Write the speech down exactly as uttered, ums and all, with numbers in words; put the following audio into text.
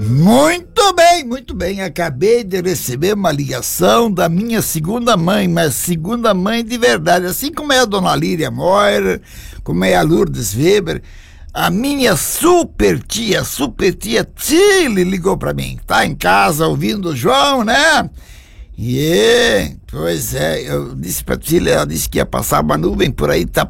Muito bem, muito bem. Acabei de receber uma ligação da minha segunda mãe, mas segunda mãe de verdade, assim como é a dona Líria Moira, como é a Lourdes Weber. A minha super tia, super tia Tilly ligou pra mim. Tá em casa ouvindo o João, né? E, yeah, pois é, eu disse pra Tilly, ela disse que ia passar uma nuvem por aí, tá